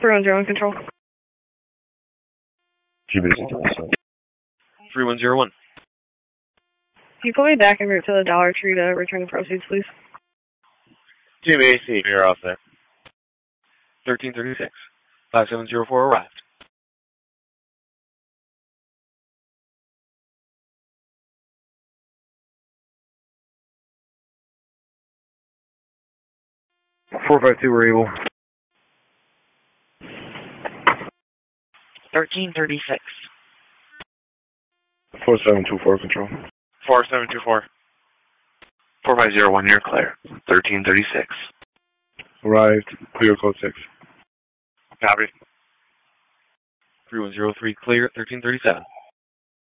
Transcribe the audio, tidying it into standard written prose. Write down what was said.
3101 control. GBC 3101. Can you pull me back en route to the Dollar Tree to return the proceeds, please? GBC, you're off there. 1336. 5704 arrived. .452, we're able. 1336. 4724, control. 4724. 4501, you're clear. 1336. Arrived, clear code 6. Copy. 3103, clear, 1337.